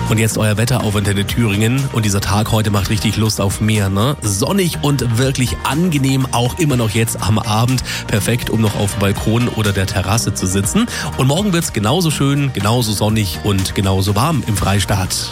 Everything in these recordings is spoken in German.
Und jetzt euer Wetter auf Antenne Thüringen. Und dieser Tag heute macht richtig Lust auf mehr, ne? Sonnig und wirklich angenehm, auch immer noch jetzt am Abend. Perfekt, um noch auf dem Balkon oder der Terrasse zu sitzen. Und morgen wird's genauso schön, genauso sonnig und genauso warm im Freistaat.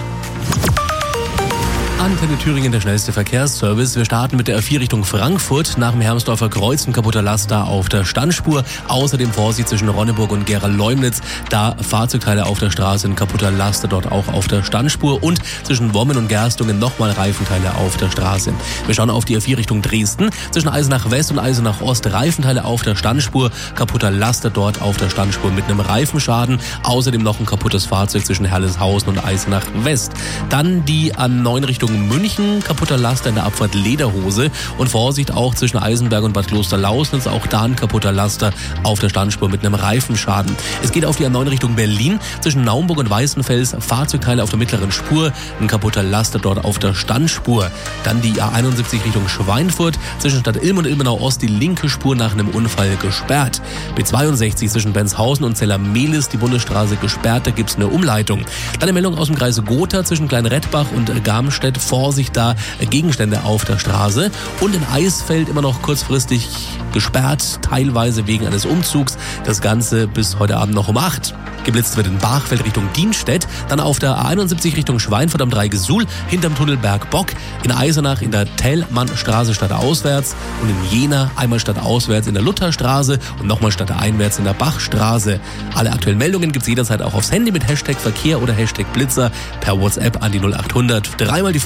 Antenne Thüringen, der schnellste Verkehrsservice. Wir starten mit der A4 Richtung Frankfurt. Nach dem Hermsdorfer Kreuz ein kaputter Laster auf der Standspur. Außerdem Vorsicht zwischen Ronneburg und Gera-Leumnitz. Da Fahrzeugteile auf der Straße, ein kaputter Laster dort auch auf der Standspur. Und zwischen Wommen und Gerstungen nochmal Reifenteile auf der Straße. Wir schauen auf die A4 Richtung Dresden. Zwischen Eisenach West und Eisenach Ost Reifenteile auf der Standspur. Kaputter Laster dort auf der Standspur mit einem Reifenschaden. Außerdem noch ein kaputtes Fahrzeug zwischen Herleshausen und Eisenach West. Dann die A9 Richtung München, kaputter Laster in der Abfahrt Lederhose und Vorsicht auch zwischen Eisenberg und Bad Klosterlausnitz, auch da ein kaputter Laster auf der Standspur mit einem Reifenschaden. Es geht auf die A9 Richtung Berlin, zwischen Naumburg und Weißenfels, Fahrzeugteile auf der mittleren Spur, ein kaputter Laster dort auf der Standspur. Dann die A71 Richtung Schweinfurt, zwischen Stadt Ilm und Ilmenau Ost die linke Spur nach einem Unfall gesperrt. B62 zwischen Benshausen und Zellermehlis, die Bundesstraße gesperrt, da gibt's eine Umleitung. Dann eine Meldung aus dem Kreis Gotha zwischen Kleinrettbach und Garmstedt. Vorsicht da, Gegenstände auf der Straße. Und in Eisfeld immer noch kurzfristig gesperrt, teilweise wegen eines Umzugs. Das Ganze bis heute Abend noch um 8. Geblitzt wird in Bachfeld Richtung Dienstedt, dann auf der A71 Richtung Schweinfurt am Dreigesuhl, hinterm Tunnel Bergbock, in Eisenach in der Thälmannstraße stadtauswärts und in Jena einmal stadtauswärts in der Lutherstraße und nochmal stadteinwärts in der Bachstraße. Alle aktuellen Meldungen gibt's jederzeit auch aufs Handy mit Hashtag Verkehr oder Hashtag Blitzer per WhatsApp an die 0800 dreimal die